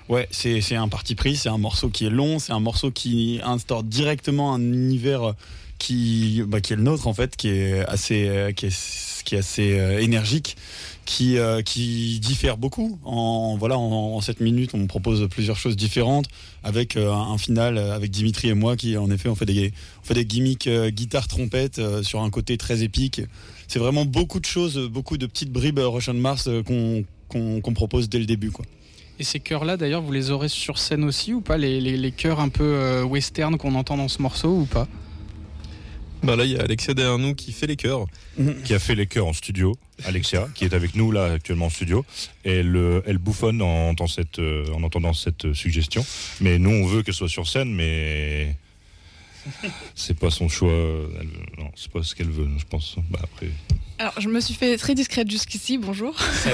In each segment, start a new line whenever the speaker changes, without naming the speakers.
Ouais, c'est un parti pris, c'est un morceau qui est long, c'est un morceau qui instaure directement un univers qui est le nôtre en fait, qui est assez énergique, qui diffère beaucoup. En 7 minutes, on propose plusieurs choses différentes avec un final avec Dimitri et moi qui en effet on fait des gimmicks guitare trompette sur un côté très épique. C'est vraiment beaucoup de choses, beaucoup de petites bribes Russian Mars qu'on propose dès le début, quoi.
Et ces chœurs-là, d'ailleurs, vous les aurez sur scène aussi ou pas, les chœurs un peu western qu'on entend dans ce morceau ou pas?
Bah là, il y a Alexia derrière nous qui fait les chœurs.
Qui a fait les chœurs en studio. Alexia, qui est avec nous là actuellement en studio. Et elle bouffonne en entendant cette suggestion. Mais nous, on veut qu'elle soit sur scène, mais c'est pas son choix. Non, c'est pas ce qu'elle veut, je pense. Bah, après...
Alors, je me suis fait très discrète jusqu'ici, bonjour.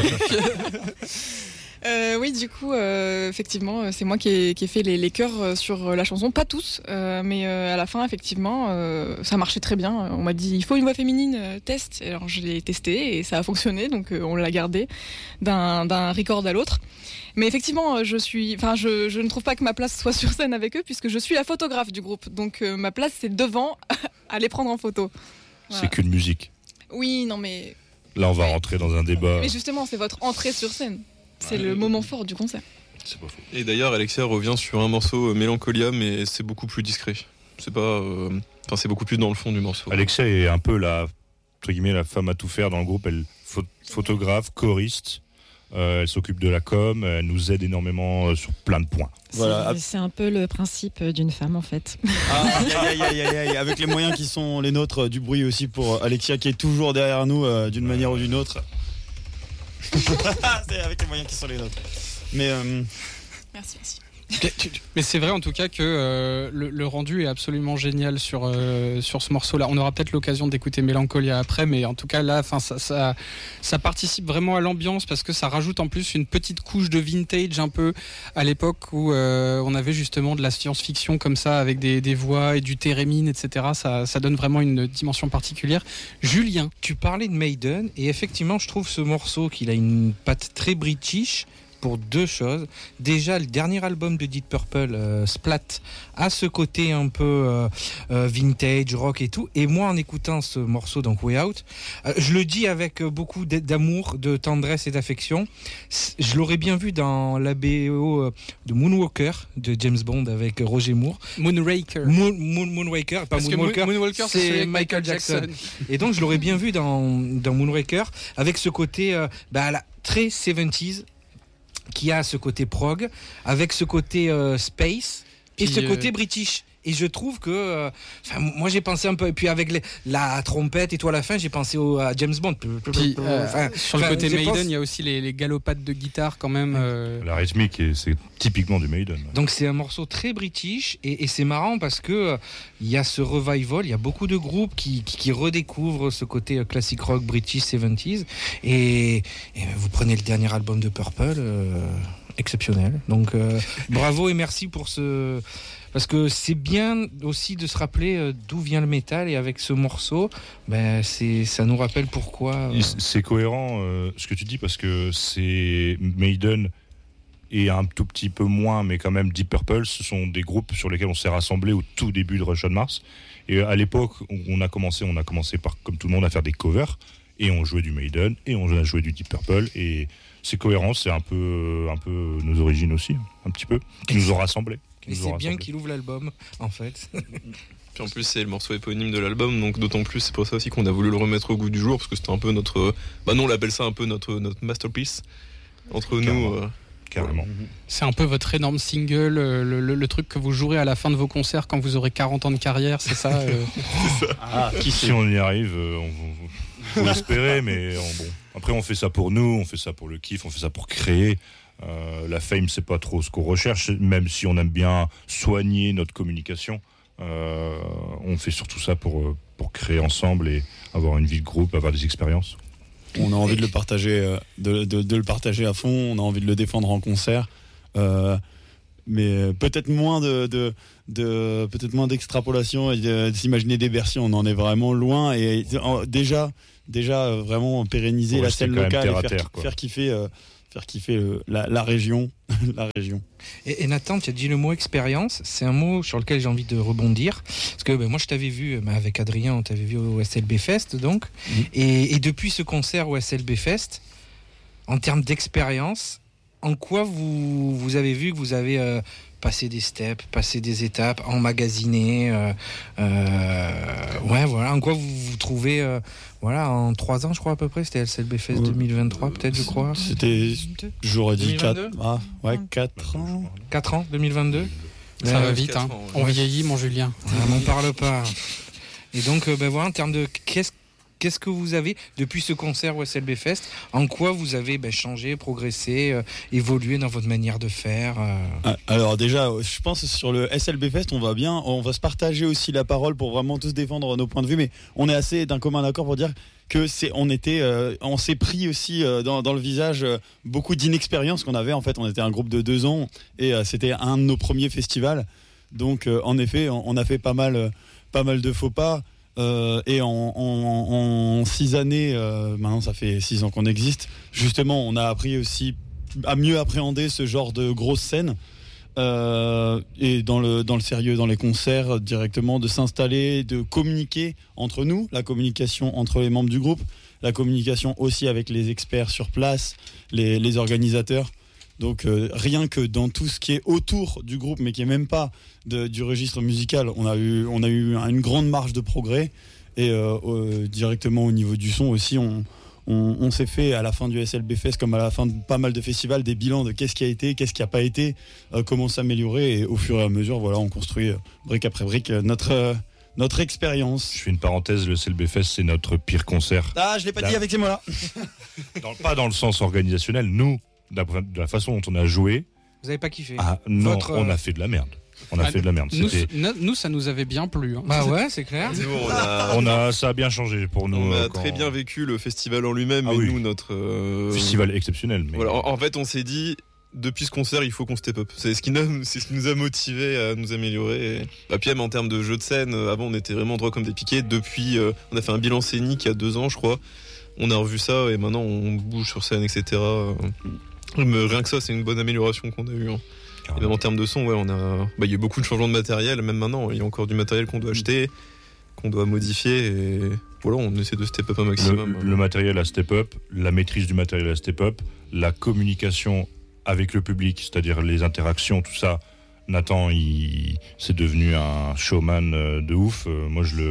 Oui, du coup, effectivement, c'est moi qui ai fait les chœurs sur la chanson. Pas tous, mais à la fin, effectivement, ça marchait très bien. On m'a dit, il faut une voix féminine, test. Et alors, je l'ai testé et ça a fonctionné, donc on l'a gardé d'un record à l'autre. Mais effectivement, je ne trouve pas que ma place soit sur scène avec eux, puisque je suis la photographe du groupe. Donc ma place, c'est devant, à les prendre en photo. Voilà.
C'est qu'une musique.
Oui, non mais...
Là, on va rentrer dans un débat.
Mais justement, c'est votre entrée sur scène. C'est le moment fort du concert.
C'est pas faux. Et d'ailleurs, Alexia revient sur un morceau Mélancolia, mais c'est beaucoup plus discret. C'est pas... c'est beaucoup plus dans le fond du morceau.
Alexia est un peu entre guillemets, la femme à tout faire dans le groupe. Elle photographe, choriste. Elle s'occupe de la com, elle nous aide énormément sur plein de points.
Voilà. C'est un peu le principe d'une femme en fait.
Avec les moyens qui sont les nôtres, du bruit aussi pour Alexia qui est toujours derrière nous d'une manière ou d'une autre. C'est avec les moyens qui sont les nôtres. Mais
merci.
Mais c'est vrai en tout cas que le rendu est absolument génial sur ce morceau-là. On aura peut-être l'occasion d'écouter Mélancolia après, mais en tout cas là, ça participe vraiment à l'ambiance parce que ça rajoute en plus une petite couche de vintage un peu à l'époque où on avait justement de la science-fiction comme ça avec des voix et du thérémine, etc. Ça donne vraiment une dimension particulière. Julien,
tu parlais de Maiden et effectivement, je trouve ce morceau qu'il a une patte très british. Pour deux choses. Déjà, le dernier album de Deep Purple, Splat, a ce côté un peu vintage, rock et tout. Et moi, en écoutant ce morceau, donc Way Out, je le dis avec beaucoup d'amour, de tendresse et d'affection. Je l'aurais bien vu dans la BO de Moonwalker, de James Bond avec Roger Moore.
Moonraker.
Moonwalker, pas Moonwalker.
Moonwalker,
c'est Michael Jackson. Et donc, je l'aurais bien vu dans Moonraker, avec ce côté très 70s, qui a ce côté prog, avec ce côté space et ce côté british. Et je trouve que... moi, j'ai pensé un peu... Et puis, avec la trompette et tout à la fin, j'ai pensé à James Bond.
Puis, sur le côté Maiden, il y a aussi les galopades de guitare quand même.
La rythmique, c'est typiquement du Maiden.
Donc, c'est un morceau très british. Et c'est marrant parce que il y a ce revival. Il y a beaucoup de groupes qui redécouvrent ce côté classic rock british 70s. Et vous prenez le dernier album de Purple, exceptionnel. Donc, bravo et merci pour ce... Parce que c'est bien aussi de se rappeler d'où vient le métal, et avec ce morceau, ça nous rappelle pourquoi.
C'est cohérent ce que tu dis, parce que c'est Maiden et un tout petit peu moins, mais quand même Deep Purple, ce sont des groupes sur lesquels on s'est rassemblés au tout début de Russian Mars. Et à l'époque, on a commencé par, comme tout le monde, à faire des covers, et on jouait du Maiden, et on a joué du Deep Purple, et c'est cohérent, c'est un peu nos origines aussi, un petit peu, qui nous ont rassemblés.
Et c'est bien qu'il ouvre l'album, en fait.
Puis en plus, c'est le morceau éponyme de l'album, donc d'autant plus, c'est pour ça aussi qu'on a voulu le remettre au goût du jour, parce que c'était un peu notre... nous, on l'appelle ça un peu notre masterpiece, entre nous.
Carrément.
C'est un peu votre énorme single, le truc que vous jouerez à la fin de vos concerts quand vous aurez 40 ans de carrière, c'est ça
C'est ça.
Si on y arrive, faut l'espérer, mais bon. Après, on fait ça pour nous, on fait ça pour le kiff, on fait ça pour créer. La fame, c'est pas trop ce qu'on recherche, même si on aime bien soigner notre communication. On fait surtout ça pour créer ensemble et avoir une vie de groupe, avoir des expériences.
On a envie de le partager, de le partager à fond. On a envie de le défendre en concert, mais peut-être moins peut-être moins d'extrapolation et de s'imaginer des versions. On en est vraiment loin, et déjà vraiment pérenniser la scène locale et faire kiffer faire kiffer la région. La région.
Et Nathan, tu as dit le mot expérience, c'est un mot sur lequel j'ai envie de rebondir. Parce que moi je t'avais vu, avec Adrien, on t'avait vu au SLB Fest donc. Et depuis ce concert au SLB Fest, en termes d'expérience, en quoi vous avez vu que vous avez passé des steps, passé des étapes, emmagasiné, en quoi vous trouvez, en 3 ans je crois à peu près, c'était SLB Fest 2023 peut-être je crois.
C'était, j'aurais dit
2022?
4 ans.
4 ans, 2022.
Ça va vite, hein.
ans,
On vieillit, mon Julien.
M'en parle pas. Et donc, en termes de qu'est-ce que vous avez depuis ce concert au SLB Fest, en quoi vous avez changé, progressé, évolué dans votre manière de faire
Alors déjà, je pense sur le SLB Fest, on va se partager aussi la parole pour vraiment tous défendre nos points de vue, mais on est assez d'un commun accord pour dire que on s'est pris aussi dans le visage beaucoup d'inexpérience qu'on avait. En fait, on était un groupe de 2 ans et c'était un de nos premiers festivals. Donc, en effet, on a fait pas mal de faux pas. Et en 6 années, maintenant ça fait 6 ans qu'on existe, justement on a appris aussi à mieux appréhender ce genre de grosses scènes et dans le sérieux, dans les concerts directement, de s'installer, de communiquer entre nous, la communication entre les membres du groupe, la communication aussi avec les experts sur place, les organisateurs. Donc rien que dans tout ce qui est autour du groupe, mais qui est même pas du registre musical, on a eu une grande marge de progrès. Et directement au niveau du son aussi, on s'est fait à la fin du SLB Fest, comme à la fin de pas mal de festivals, des bilans de qu'est-ce qui a été, qu'est-ce qui a pas été, comment s'améliorer. Et au fur et à mesure, voilà, on construit brique après brique notre expérience.
Je fais une parenthèse, le SLB Fest, c'est notre pire concert.
Ah, je l'ai pas dit avec ces mots-là.
Pas dans le sens organisationnel, nous, de la façon dont on a joué.
Vous avez pas kiffé?
Ah non, on a fait de la merde.
Nous, ça nous avait bien plu. Hein.
Bah ouais, c'est clair.
Ça a bien changé pour nous.
On a très bien vécu le festival en lui-même, nous, notre
festival exceptionnel. Mais...
Voilà, en fait, on s'est dit, depuis ce concert, il faut qu'on step up. C'est ce qui nous a motivés à nous améliorer. Et puis même en termes de jeu de scène, avant, on était vraiment droit comme des piquets. Depuis, on a fait un bilan scénique il y a 2 ans, je crois. On a revu ça et maintenant, on bouge sur scène, etc. Mais rien que ça, c'est une bonne amélioration qu'on a eue. Hein. Et même en termes de son, il y a eu beaucoup de changements de matériel. Même maintenant, il y a encore du matériel qu'on doit acheter, qu'on doit modifier. Et voilà, on essaie de step up un maximum.
Le matériel à step up, la maîtrise du matériel à step up, la communication avec le public, c'est-à-dire les interactions, tout ça. Nathan, c'est devenu un showman de ouf. Moi, je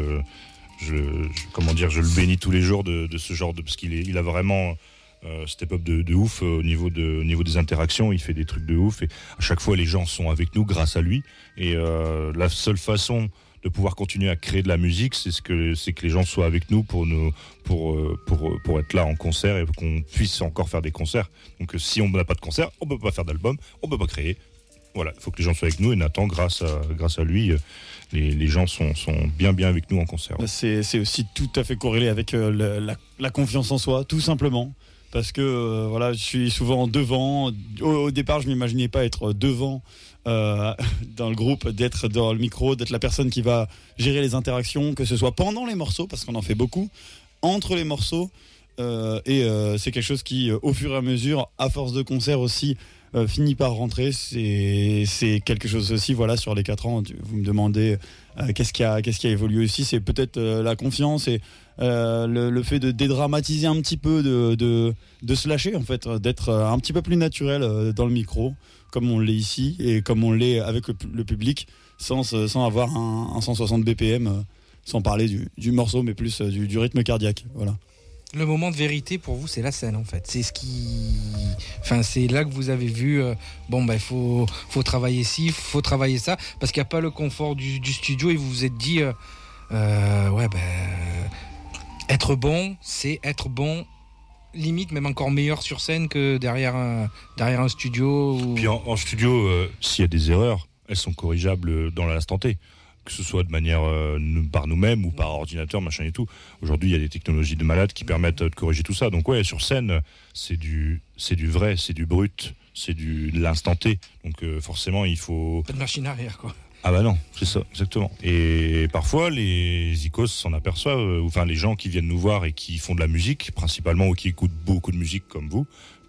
le bénis tous les jours de ce genre parce qu'il a vraiment step up de ouf au niveau des interactions. Il fait des trucs de ouf et à chaque fois les gens sont avec nous grâce à lui. Et la seule façon de pouvoir continuer à créer de la musique, c'est que les gens soient avec nous pour être là en concert et qu'on puisse encore faire des concerts. Donc si on n'a pas de concert, on peut pas faire d'album, on peut pas créer. Voilà, il faut que les gens soient avec nous et Nathan, grâce à lui, les gens sont bien avec nous en concert.
C'est aussi tout à fait corrélé avec la confiance en soi, tout simplement. Parce que je suis souvent devant. Au départ, je m'imaginais pas être devant dans le groupe, d'être dans le micro, d'être la personne qui va gérer les interactions, que ce soit pendant les morceaux, parce qu'on en fait beaucoup, entre les morceaux. C'est quelque chose qui, au fur et à mesure, à force de concert aussi, finit par rentrer. C'est quelque chose aussi, sur les 4 ans. Vous me demandez qu'est-ce qui a évolué aussi. C'est peut-être la confiance et le fait de dédramatiser un petit peu, de se lâcher, en fait, d'être un petit peu plus naturel dans le micro, comme on l'est ici et comme on l'est avec le public, sans avoir un 160 BPM, sans parler du morceau, mais plus du rythme cardiaque. Voilà.
Le moment de vérité pour vous, c'est la scène en fait. C'est c'est là que vous avez vu. Il faut travailler ci, faut travailler ça, parce qu'il n'y a pas le confort du studio et vous vous êtes dit, être bon, c'est être bon. Limite même encore meilleur sur scène que derrière un studio.
Puis en studio, s'il y a des erreurs, elles sont corrigeables dans l'instant T. Que ce soit de manière par nous-mêmes ou par ordinateur, machin et tout. Aujourd'hui, il y a des technologies de malades qui permettent de corriger tout ça. Donc sur scène, c'est du vrai, c'est du brut, c'est de l'instant T. Donc forcément, il faut...
Pas de machine arrière, quoi.
Ah bah non, c'est ça, exactement. Et parfois, les icos s'en aperçoivent, les gens qui viennent nous voir et qui font de la musique, principalement, ou qui écoutent beaucoup de musique comme vous,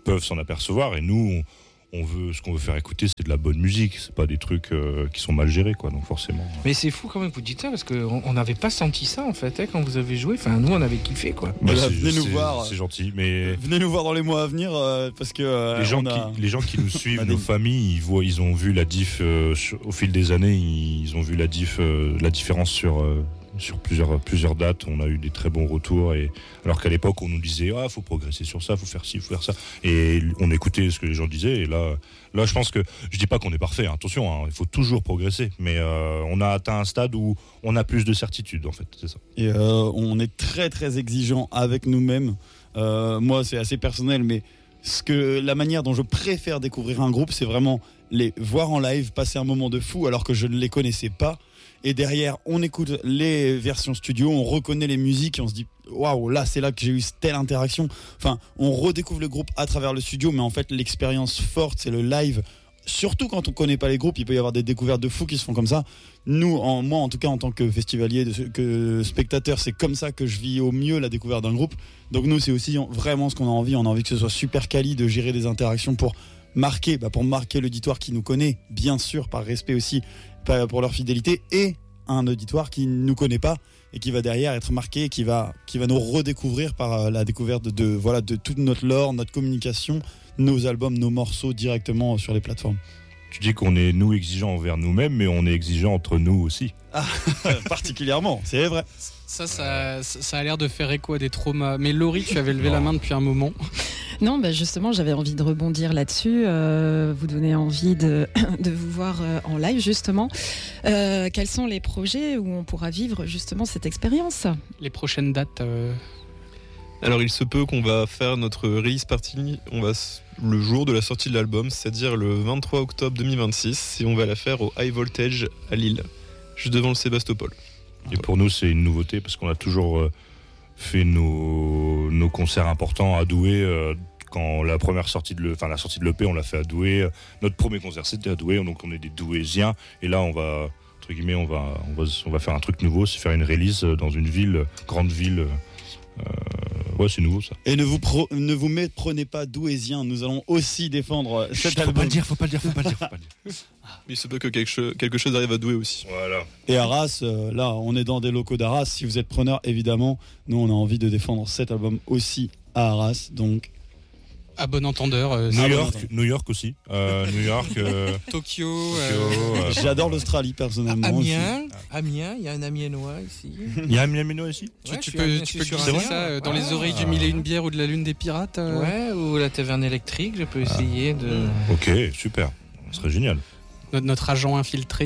peuvent s'en apercevoir. Et nous, ce qu'on veut faire écouter, c'est de la bonne musique. C'est pas des trucs qui sont mal gérés, quoi. Donc forcément.
Mais c'est fou quand même que vous dites ça, parce qu'on n'avait pas senti ça en fait quand vous avez joué. Enfin, nous, on avait kiffé, quoi.
Venez nous voir.
C'est gentil, mais
venez nous voir dans les mois à venir parce que
les gens qui nous suivent, nos familles, ils ont vu la diff au fil des années. Ils ont vu la différence sur plusieurs dates. On a eu des très bons retours, alors qu'à l'époque on nous disait faut progresser sur ça, faut faire ci, faut faire ça, et on écoutait ce que les gens disaient. Et là je pense que, je dis pas qu'on est parfait, attention, il faut toujours progresser, mais on a atteint un stade où on a plus de certitude, en fait, c'est ça.
Et on est très très exigeant avec nous-mêmes. Moi c'est assez personnel, mais la manière dont je préfère découvrir un groupe, c'est vraiment les voir en live, passer un moment de fou alors que je ne les connaissais pas. Et derrière, on écoute les versions studio, on reconnaît les musiques et on se dit waouh, là c'est là que j'ai eu telle interaction. Enfin, on redécouvre le groupe à travers le studio, mais en fait l'expérience forte, c'est le live. Surtout quand on connaît pas les groupes, il peut y avoir des découvertes de fous qui se font comme ça. Moi en tout cas en tant que festivalier, que spectateur, c'est comme ça que je vis au mieux la découverte d'un groupe. Donc nous, c'est aussi vraiment ce qu'on a envie. On a envie que ce soit super quali, de gérer des interactions pour marquer l'auditoire qui nous connaît, bien sûr, par respect aussi pour leur fidélité, et un auditoire qui ne nous connaît pas et qui va derrière être marqué, qui va nous redécouvrir par la découverte de toute notre lore, notre communication, nos albums, nos morceaux directement sur les plateformes.
Tu dis qu'on est, nous, exigeants envers nous-mêmes, mais on est exigeants entre nous aussi.
Ah, particulièrement, c'est vrai.
Ça a l'air de faire écho à des traumas. Mais Laurie, tu avais levé la main depuis un moment.
Non, justement, j'avais envie de rebondir là-dessus, vous donner envie de vous voir en live, justement. Quels sont les projets où on pourra vivre justement cette expérience ?
Les prochaines dates
Alors il se peut qu'on va faire notre release party le jour de la sortie de l'album, c'est-à-dire le 23 octobre 2026, et on va la faire au High Voltage à Lille, juste devant le Sébastopol.
Et pour nous, c'est une nouveauté parce qu'on a toujours fait nos concerts importants à Douai. Quand la sortie de l'EP, on l'a fait à Douai. Notre premier concert, c'était à Douai, donc on est des Douaisiens. Et là, on va faire un truc nouveau, c'est faire une release dans une grande ville. C'est nouveau ça.
Et ne vous méprenez pas douaisien, nous allons aussi défendre cet album.
Faut pas le dire.
Mais il se peut que quelque chose arrive à Douai aussi.
Voilà.
Et Arras, là on est dans des locaux d'Arras, si vous êtes preneur, évidemment, nous on a envie de défendre cet album aussi à Arras, donc...
À bon entendeur.
New York aussi. New York.
Tokyo.
J'adore l'Australie personnellement.
Amiens, il y a un Amiénois ici.
Il y a un Amiénois ici.
Tu peux glisser ça dans les oreilles du Mille et une bières ou de la Lune des Pirates.
Ouais, ou la Taverne électrique, je peux essayer de...
Ok, super. Ce serait génial.
Notre agent infiltré.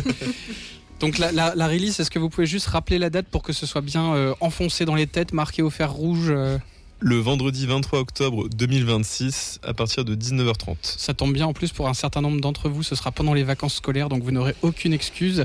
Donc la release, est-ce que vous pouvez juste rappeler la date pour que ce soit bien enfoncé dans les têtes, marqué au fer rouge
Le vendredi 23 octobre 2026 à partir de 19h30.
Ça tombe bien, en plus pour un certain nombre d'entre vous, ce sera pendant les vacances scolaires, donc vous n'aurez aucune excuse.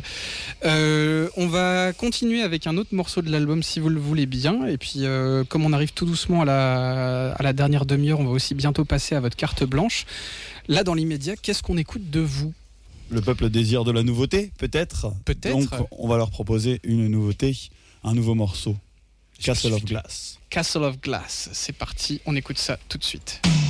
On va continuer avec un autre morceau de l'album si vous le voulez bien, et puis comme on arrive tout doucement à la dernière demi-heure, on va aussi bientôt passer à votre carte blanche. Là dans l'immédiat, qu'est-ce qu'on écoute de vous ?
Le peuple désire de la nouveauté, peut-être. Donc on va leur proposer une nouveauté, un nouveau morceau. Castle of Glass.
Castle of Glass, c'est parti, on écoute ça tout de suite.